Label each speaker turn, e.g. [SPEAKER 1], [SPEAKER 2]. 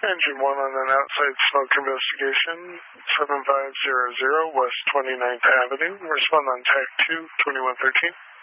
[SPEAKER 1] Engine 1 on an outside smoke investigation, 7500 West 29th Avenue. Respond on TAC 2, 2113.